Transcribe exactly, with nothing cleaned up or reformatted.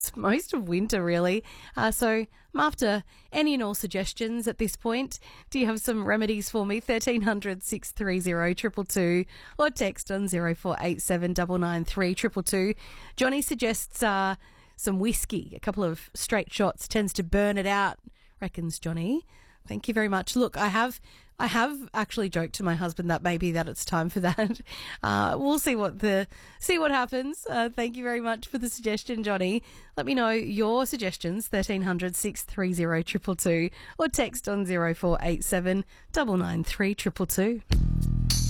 most of winter, really. Uh, so I'm after any and all suggestions at this point. Do you have some remedies for me? thirteen hundred, six three zero, two two two or text on zero four eight seven nine nine three two two two. Johnny suggests uh, some whiskey, a couple of straight shots, tends to burn it out, reckons Johnny. Thank you very much. Look, I have I have actually joked to my husband that maybe that it's time for that. Uh, we'll see what the see what happens. Uh, thank you very much for the suggestion, Johnny. Let me know your suggestions, thirteen hundred, six three zero, two two two or text on zero four eight seven nine nine three two two two.